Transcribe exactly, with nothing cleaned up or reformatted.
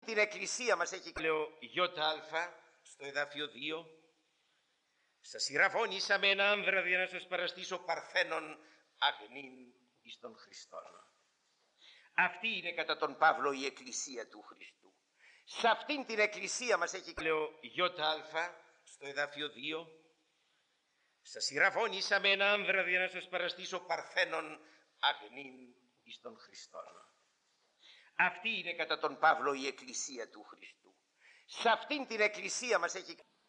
την εκκλησία μας έχει... Λέω ΙΑ στο εδάφιο δύο. Σας ηραβώνησα με ένα άνδρα για να σας παραστήσω παρθένων αγνήν εις τον Χριστόν. Αυτή είναι κατά τον Παύλο η εκκλησία του Χριστού. Σε αυτήν την εκκλησία μας έχει... Λέω ΙΑ στο εδάφιο δύο. Σας ηραβώνησα με ένα άνδρα για να σας παραστήσω παρθένων αγνήν εις τον Χριστόν. Αυτή είναι κατά τον Παύλο η εκκλησία του Χριστού. Σε αυτήν την εκκλησία μας έχει...